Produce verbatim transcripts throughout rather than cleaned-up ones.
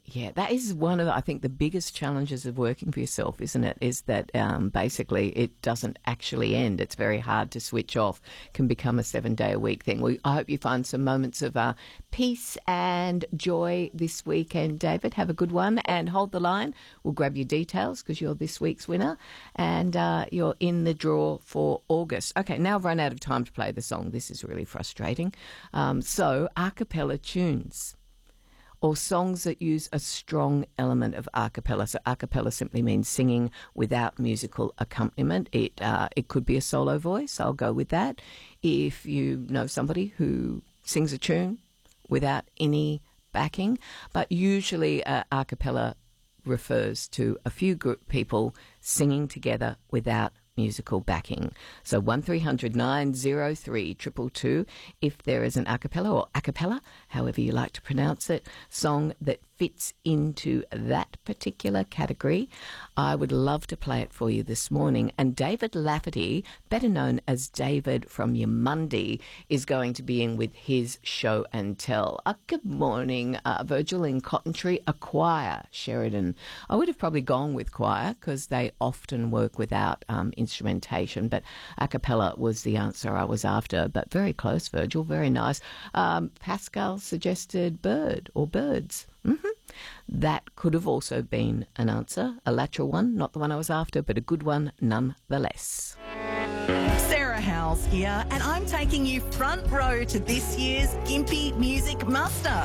Yeah, that is one of, I think, the biggest challenges of working for yourself, isn't it? Is that um, basically it doesn't actually end. It's very hard to switch off, can become a seven-day-a-week thing. Well, I hope you find some moments of uh, peace and joy this weekend, David. Have a good one and hold the line. We'll grab your details because you're this week's winner and uh, you're in the draw for August. Okay, now I've run out of time to play the song. This is really frustrating. Um, so, a cappella tunes, or songs that use a strong element of a cappella. So a cappella simply means singing without musical accompaniment. It uh, it could be a solo voice. I'll go with that. If you know somebody who sings a tune without any backing, but usually uh, a cappella refers to a few group people singing together without musical backing. So one three hundred nine oh three two two two if there is an a cappella or a cappella, however you like to pronounce it, song that fits into that particular category. I would love to play it for you this morning. And David Lafferty, better known as David from Yamundi, is going to be in with his show and tell. Uh, good morning, uh, Virgil in Cotton Tree, a choir, Sheridan. I would have probably gone with choir because they often work without um, instrumentation, but a cappella was the answer I was after. But very close, Virgil, very nice. Um, Pascal suggested bird or birds. Mm-hmm. That could have also been an answer, a lateral one, not the one I was after, but a good one nonetheless. Sarah Howells here, and I'm taking you front row to this year's Gympie Music Muster.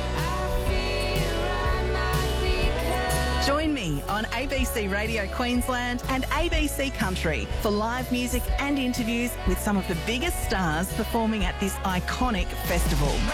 Join me on A B C Radio Queensland and A B C Country for live music and interviews with some of the biggest stars performing at this iconic festival.